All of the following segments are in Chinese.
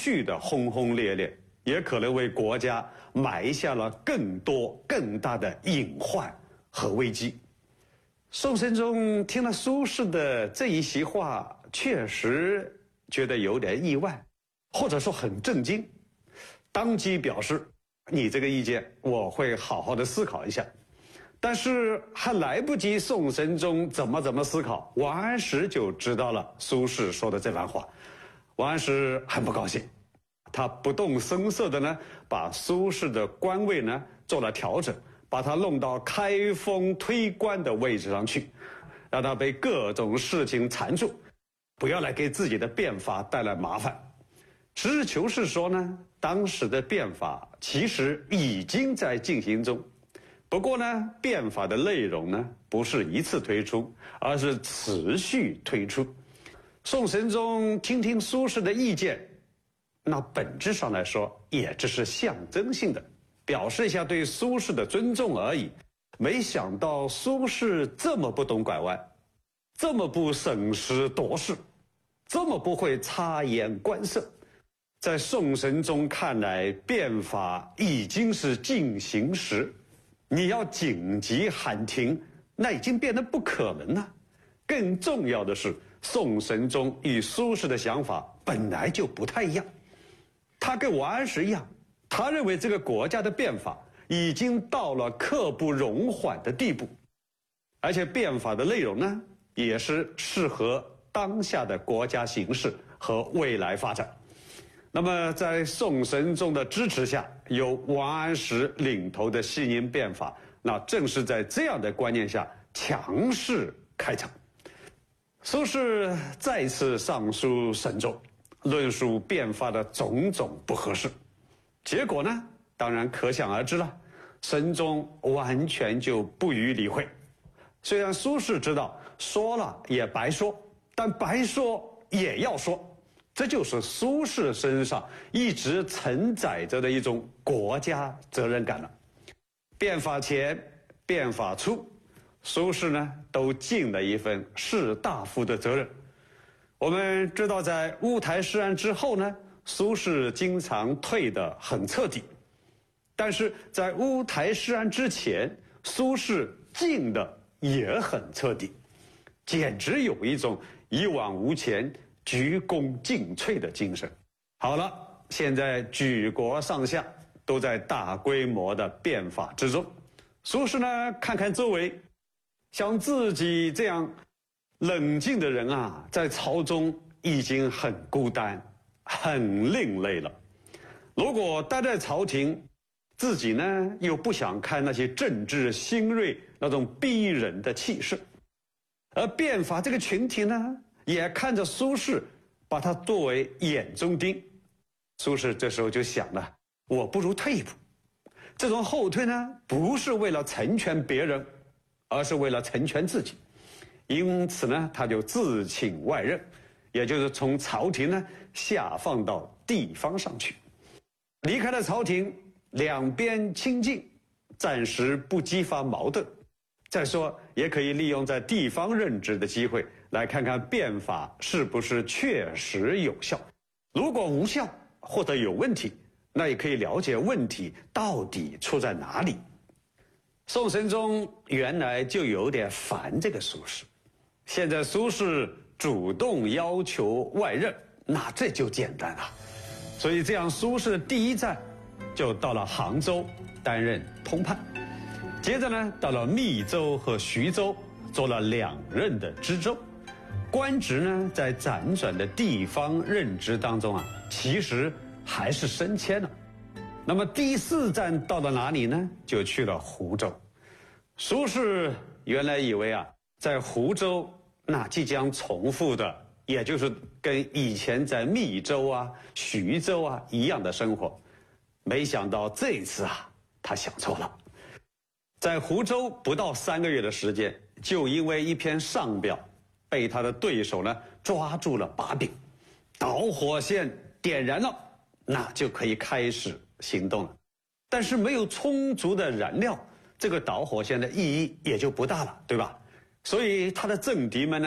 续的轰轰烈烈，也可能为国家埋下了更多更大的隐患和危机。宋神宗听了苏轼的这一席话，确实觉得有点意外，或者说很震惊，当即表示：“你这个意见我会好好的思考一下。”但是还来不及宋神宗怎么思考，王安石就知道了苏轼说的这番话。王安石很不高兴，他不动声色的呢，把苏轼的官位呢做了调整，把他弄到开封推官的位置上去，让他被各种事情缠住，不要来给自己的变法带来麻烦。实事求是说呢，当时的变法其实已经在进行中，不过呢，变法的内容呢不是一次推出，而是持续推出。宋神宗听听苏轼的意见，那本质上来说也只是象征性的，表示一下对苏轼的尊重而已。没想到苏轼这么不懂拐弯，这么不审时度势，这么不会察言观色。在宋神宗看来，变法已经是进行时，你要紧急喊停，那已经变得不可能了。更重要的是，宋神宗与苏轼的想法本来就不太一样。他跟王安石一样，他认为这个国家的变法已经到了刻不容缓的地步，而且变法的内容呢，也是适合当下的国家形势和未来发展。那么在宋神宗的支持下，由王安石领头的西宁变法，那正是在这样的观念下强势开场。苏轼再次上书神宗，论述变法的种种不合适，结果呢，当然可想而知了。神宗完全就不予理会。虽然苏轼知道说了也白说，但白说也要说，这就是苏轼身上一直承载着的一种国家责任感了。变法前、变法初，苏轼呢都尽了一份士大夫的责任。我们知道，在乌台诗案之后呢，苏轼经常退得很彻底，但是在乌台诗案之前，苏轼进的也很彻底，简直有一种一往无前、鞠躬尽瘁的精神。好了，现在举国上下都在大规模的变法之中，苏轼呢看看周围，像自己这样冷静的人啊，在朝中已经很孤单、很另类了。如果待在朝廷，自己呢又不想看那些政治新锐那种逼人的气势，而变法这个群体呢，也看着苏轼，把他作为眼中钉。苏轼这时候就想了，我不如退一步。这种后退呢，不是为了成全别人，而是为了成全自己。因此呢，他就自请外任，也就是从朝廷呢下放到地方上去。离开了朝廷，两边亲近，暂时不激发矛盾。再说，也可以利用在地方任职的机会，来看看变法是不是确实有效。如果无效或者有问题，那也可以了解问题到底出在哪里。宋神宗原来就有点烦这个苏轼，现在苏轼主动要求外任，那这就简单了。所以这样，苏轼的第一站就到了杭州担任通判，接着呢到了密州和徐州做了2任的知州。官职呢在辗转的地方任职当中啊，其实还是升迁了。那么第4站到了哪里呢？就去了湖州。苏轼原来以为啊，在湖州那即将重复的，也就是跟以前在密州啊、徐州啊一样的生活，没想到这一次啊，他想错了。在湖州不到3个月的时间，就因为一篇上表，被他的对手呢抓住了把柄，导火线点燃了，那就可以开始行动了。但是没有充足的燃料，这个导火线的意义也就不大了，对吧？所以他的政敌们呢，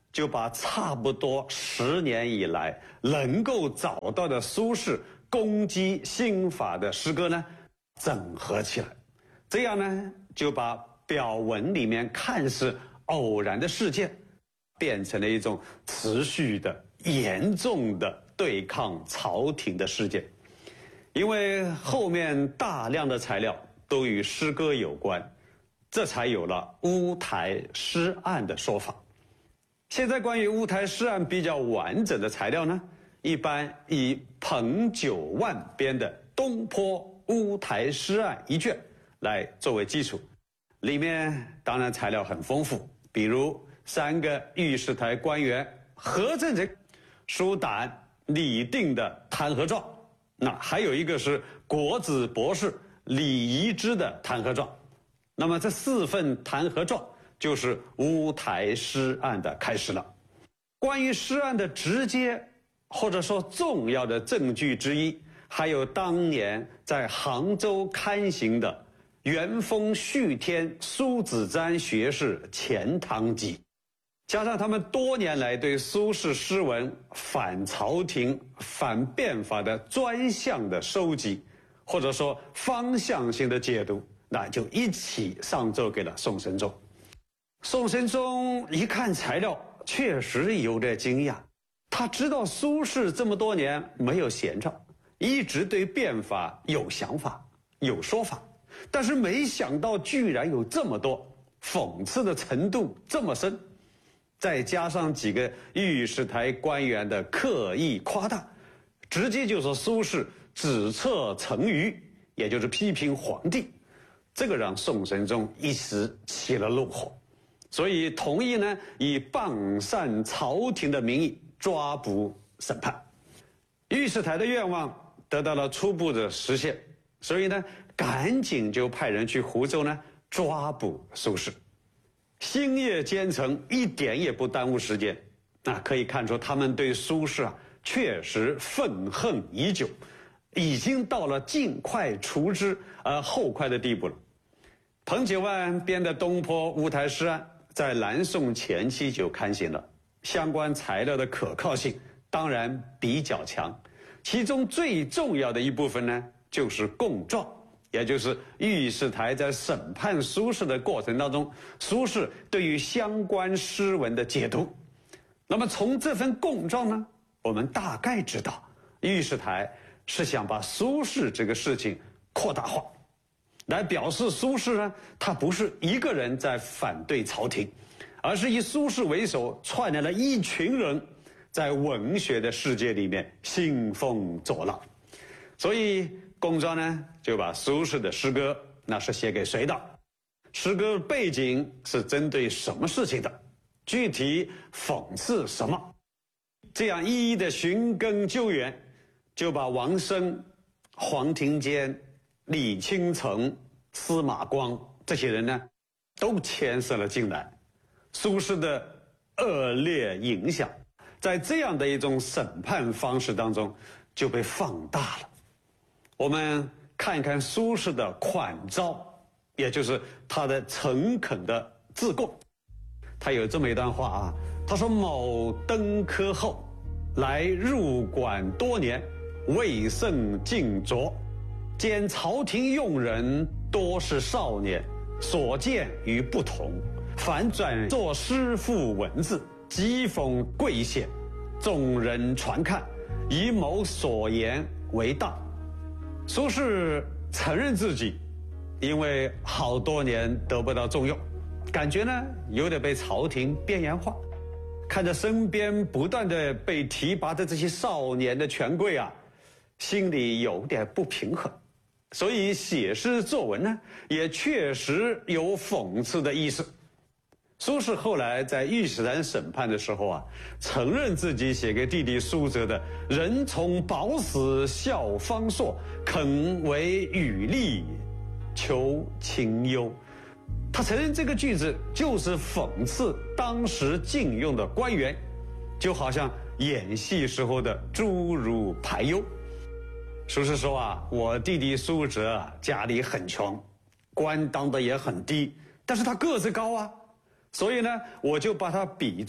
就把差不多10年以来能够找到的苏轼攻击新法的诗歌呢，整合起来，这样呢，就把表文里面看似偶然的事件，变成了一种持续的、严重的对抗朝廷的事件。因为后面大量的材料都与诗歌有关，这才有了乌台诗案的说法。现在关于乌台诗案比较完整的材料呢，一般以彭九万编的《东坡乌台诗案》一卷来作为基础，里面当然材料很丰富，比如3个御史台官员何正人、舒胆、李定的弹劾状，那还有一个是国子博士李宜之的弹劾状。那么这4份弹劾状就是乌台诗案的开始了。关于诗案的直接或者说重要的证据之一，还有当年在杭州刊行的元丰续天苏子瞻学士钱塘集，加上他们多年来对苏轼诗文反朝廷、反变法的专项的收集，或者说方向性的解读，那就一起上奏给了宋神宗。宋神宗一看材料，确实有点惊讶。他知道苏轼这么多年没有闲着，一直对变法有想法、有说法，但是没想到居然有这么多，讽刺的程度这么深。再加上几个御史台官员的刻意夸大，直接就说苏轼指斥成虞，也就是批评皇帝，这个让宋神宗一时起了怒火，所以同意呢以谤擅朝廷的名义抓捕审判。御史台的愿望得到了初步的实现，所以呢赶紧就派人去湖州呢抓捕苏轼。星夜兼程，一点也不耽误时间。那可以看出他们对苏轼确实愤恨已久，已经到了尽快除之而后快的地步了。彭九万编的《东坡乌台诗案》在南宋前期就刊行了，相关材料的可靠性当然比较强。其中最重要的一部分呢，就是供状，也就是御史台在审判苏轼的过程当中，苏轼对于相关诗文的解读。那么从这份供状呢，我们大概知道御史台是想把苏轼这个事情扩大化，来表示苏轼呢，他不是一个人在反对朝廷，而是以苏轼为首串联了一群人在文学的世界里面兴风作浪。所以供状呢就把苏轼的诗歌那是写给谁的，诗歌背景是针对什么事情的，具体讽刺什么，这样一一的寻根究源，就把王升、黄庭坚、李清城、司马光这些人呢都牵涉了进来。苏轼的恶劣影响在这样的一种审判方式当中就被放大了。我们看一看苏轼的款招，也就是他的诚恳的自供。他有这么一段话啊，他说：某登科后，来入馆多年，未甚尽拙，见朝廷用人多是少年，所见与不同，反转作诗赋文字，讥讽贵显，众人传看，以某所言为当。苏轼承认自己因为好多年得不到重用，感觉呢有点被朝廷边缘化，看着身边不断的被提拔的这些少年的权贵啊，心里有点不平衡，所以写诗作文呢也确实有讽刺的意思。苏轼后来在御史台审判的时候啊，承认自己写给弟弟苏辙的“人从饱死笑方硕，肯为与吏求情忧”，他承认这个句子就是讽刺当时禁用的官员，就好像演戏时候的侏儒排忧。苏轼说啊，我弟弟苏辙家里很穷，官当的也很低，但是他个子高啊，所以呢，我就把他比作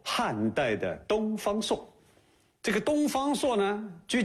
汉代的东方朔。这个东方朔呢，据